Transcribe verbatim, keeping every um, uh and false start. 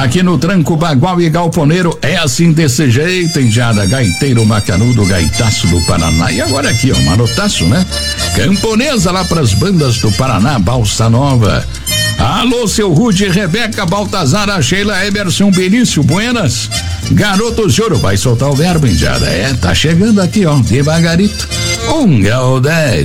Aqui no Tranco, Bagual e Galponeiro é assim desse jeito, Indiada. Gaiteiro Macanudo, Gaitaço do Paraná. E agora aqui, ó, Marotaço, né? Camponesa lá pras bandas do Paraná, Balsa Nova. Alô, seu Rude, Rebeca, Baltazar, a Sheila, Emerson, Benício, Buenas. Garoto Juro, vai soltar o verbo, Indiada. É, tá chegando aqui, ó, devagarito. Um Galdério.